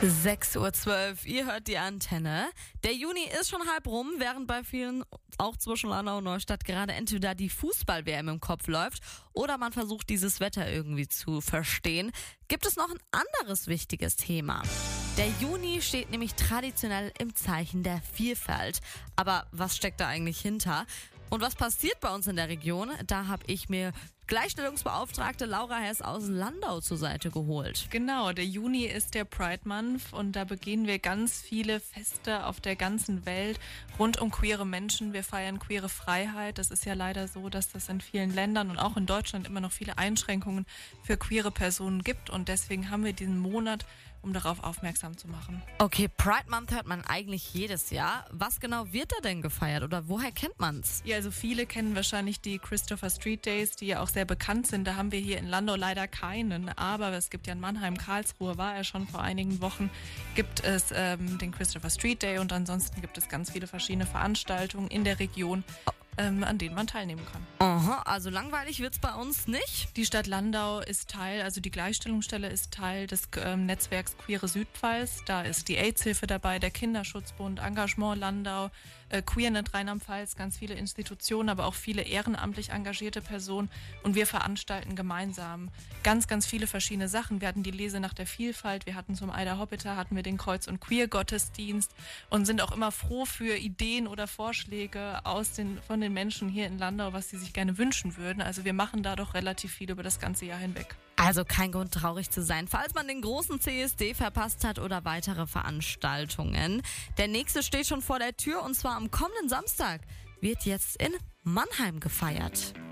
6:12 Uhr, ihr hört die Antenne. Der Juni ist schon halb rum, während bei vielen, auch zwischen Landau und Neustadt, gerade entweder die Fußball-WM im Kopf läuft oder man versucht, dieses Wetter irgendwie zu verstehen, gibt es noch ein anderes wichtiges Thema. Der Juni steht nämlich traditionell im Zeichen der Vielfalt. Aber was steckt da eigentlich hinter? Und was passiert bei uns in der Region? Da habe ich mir Gleichstellungsbeauftragte Laura Hess aus Landau zur Seite geholt. Genau, der Juni ist der Pride Month und da begehen wir ganz viele Feste auf der ganzen Welt rund um queere Menschen. Wir feiern queere Freiheit. Das ist ja leider so, dass das in vielen Ländern und auch in Deutschland immer noch viele Einschränkungen für queere Personen gibt und deswegen haben wir diesen Monat, um darauf aufmerksam zu machen. Okay, Pride Month hört man eigentlich jedes Jahr. Was genau wird da denn gefeiert oder woher kennt man's? Ja, also viele kennen wahrscheinlich die Christopher Street Days, die ja auch sehr bekannt sind. Da haben wir hier in Landau leider keinen, aber es gibt ja in Mannheim, Karlsruhe, war er schon vor einigen Wochen, gibt es den Christopher Street Day und ansonsten gibt es ganz viele verschiedene Veranstaltungen in der Region, an denen man teilnehmen kann. Aha, also langweilig wird's bei uns nicht? Die Stadt Landau ist Teil, also die Gleichstellungsstelle ist Teil des Netzwerks Queere Südpfalz. Da ist die AIDS-Hilfe dabei, der Kinderschutzbund, Engagement Landau, Queernet Rheinland-Pfalz, ganz viele Institutionen, aber auch viele ehrenamtlich engagierte Personen. Und wir veranstalten gemeinsam ganz, ganz viele verschiedene Sachen. Wir hatten die Lese nach der Vielfalt, wir hatten zum Eider Hoppiter, hatten wir den Kreuz- und Queer-Gottesdienst und sind auch immer froh für Ideen oder Vorschläge von den Menschen hier in Landau, was sie sich gerne wünschen würden. Also wir machen da doch relativ viel über das ganze Jahr hinweg. Also kein Grund, traurig zu sein, falls man den großen CSD verpasst hat oder weitere Veranstaltungen. Der nächste steht schon vor der Tür und zwar am kommenden Samstag wird jetzt in Mannheim gefeiert.